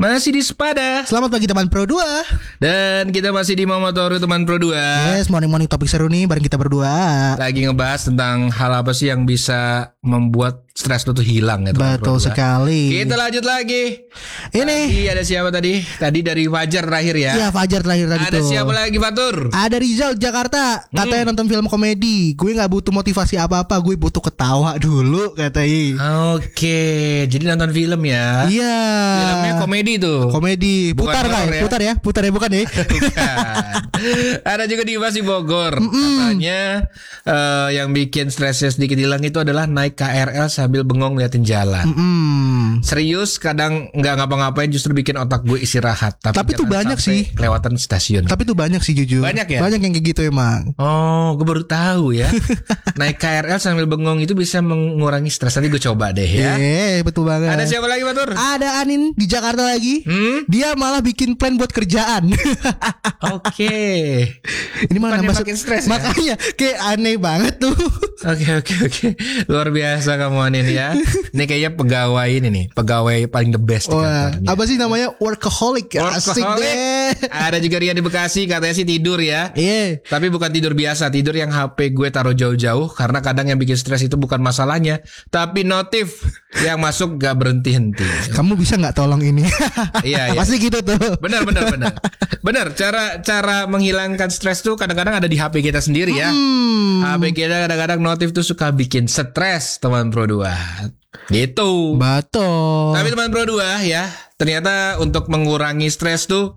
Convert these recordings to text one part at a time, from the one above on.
Masih di Sepada. Selamat pagi teman Pro 2. Dan kita masih di Momotoru teman Pro 2. Yes, morning topik seru nih bareng kita berdua. Lagi ngebahas tentang hal apa sih yang bisa membuat stres lu tuh hilang ya teman Pro 2. Betul sekali. Kita lanjut lagi. Ini tadi ada siapa tadi? Tadi dari Fajar terakhir ya. Iya, Fajar terakhir tadi Ada tuh. siapa lagi Fatur? Ada Rizal Jakarta. Katanya nonton film komedi. Gue gak butuh motivasi apa-apa. Gue butuh ketawa dulu katanya. Oke, jadi nonton film ya. Iya. Filmnya komedi tuh. Komedi. Bukan Putar horor kan? ya? Putar ya bukan ya? Bukan. Ada juga di Masih Bogor. Katanya yang bikin stresnya sedikit hilang itu adalah naik KRL sambil bengong liatin jalan. Serius, kadang nggak ngapa-ngapain justru bikin otak gue istirahat. Tapi tuh jangan banyak sampai sih. kelewatan stasiun. Tapi tuh banyak sih jujur. Banyak ya? Banyak yang kayak gitu emang. Oh, gue baru tahu ya. Naik KRL sambil bengong itu bisa mengurangi stres. Nanti gue coba deh ya. Betul banget. Ada siapa lagi Batur? Ada Anin di Jakarta lagi. Dia malah bikin plan buat kerjaan. Oke. Ini malah Bukannya nambah makin stres ya? Makanya kayak aneh banget tuh. Oke. Luar biasa kamu Anin ya. Ini kayaknya pegawai ini nih. Pegawai paling the best di Wah, kantornya. apa sih namanya workaholic. Asik Workaholic. deh. Ada juga Rian di Bekasi, katanya sih tidur ya. Iya. Tapi bukan tidur biasa, tidur yang HP gue taruh jauh-jauh. Karena kadang yang bikin stres itu bukan masalahnya, tapi notif yang masuk gak berhenti-henti. Kamu bisa nggak tolong ini? Iya. Pasti gitu tuh. Benar. Benar, cara menghilangkan stres tuh kadang-kadang ada di HP kita sendiri ya. HP kita kadang-kadang notif tuh suka bikin stres teman Pro 2. Gitu. Betul. Tapi teman Pro 2 ya, ternyata untuk mengurangi stres tuh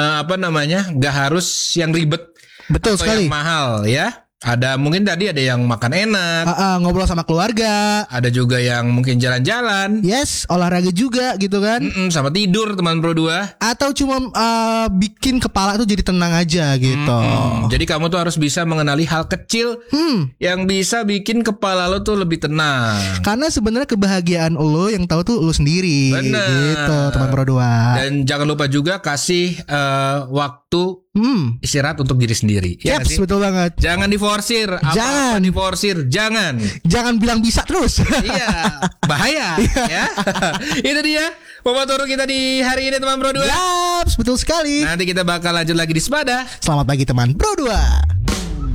gak harus yang ribet. Betul atau sekali. yang mahal ya. Mungkin tadi ada yang makan enak, Ngobrol sama keluarga. ada juga yang mungkin jalan-jalan. Yes, olahraga juga gitu kan. Sama tidur teman Pro 2. Atau cuma bikin kepala tuh jadi tenang aja gitu. Jadi kamu tuh harus bisa mengenali hal kecil yang bisa bikin kepala lo tuh lebih tenang. Karena sebenarnya kebahagiaan lo yang tahu tuh lo sendiri. Benar. Gitu teman Pro 2. Dan jangan lupa juga kasih waktu istirahat untuk diri sendiri. Ya nggak Yaps, sih? betul banget. Jangan diforsir. Jangan. Diforsir. Jangan. Jangan bilang bisa terus. Iya, bahaya ya. Itu dia Momotoru kita di hari ini teman Pro 2. Yaps, betul sekali. Nanti kita bakal lanjut lagi di Sepada. Selamat pagi teman Pro 2.